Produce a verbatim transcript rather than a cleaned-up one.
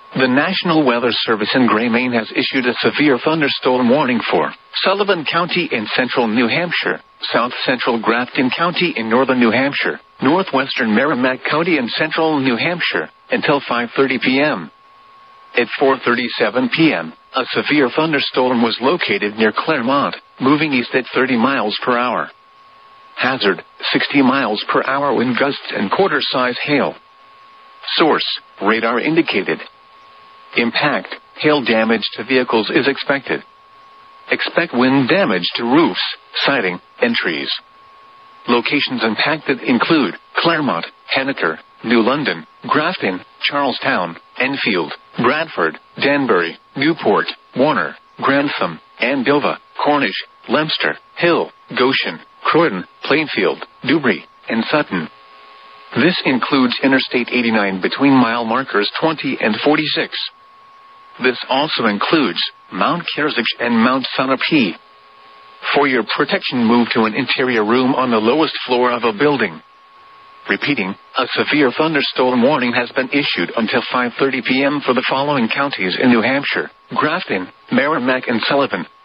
The National Weather Service in Gray, Maine has issued a severe thunderstorm warning for Sullivan County in central New Hampshire, south central Grafton County in northern New Hampshire, northwestern Merrimack County in central New Hampshire, until five thirty p.m. At four thirty-seven p.m., a severe thunderstorm was located near Claremont, moving east at thirty miles per hour. Hazard, sixty miles per hour wind gusts and quarter-size hail. Source, radar indicated. Impact, hail damage to vehicles is expected. Expect wind damage to roofs, siding, and trees. Locations impacted include Claremont, Henniker, New London, Grafton, Charlestown, Enfield, Bradford, Danbury, Newport, Warner, Grantham, Andover, Cornish, Leominster, Hill, Goshen, Croydon, Plainfield, Dewberry, and Sutton. This includes Interstate eighty-nine between mile markers twenty and forty-six. This also includes Mount Kearsarge and Mount Sunapee. For your protection, move to an interior room on the lowest floor of a building. Repeating, a severe thunderstorm warning has been issued until five thirty p.m. for the following counties in New Hampshire: Grafton, Merrimack and Sullivan,